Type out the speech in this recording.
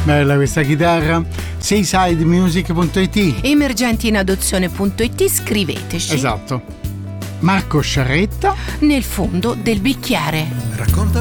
Bella questa chitarra. Saysidemusic.it. Emergentiinadozione.it, scriveteci. Esatto. Marco Sciarretta. Nel fondo del bicchiere. Racconta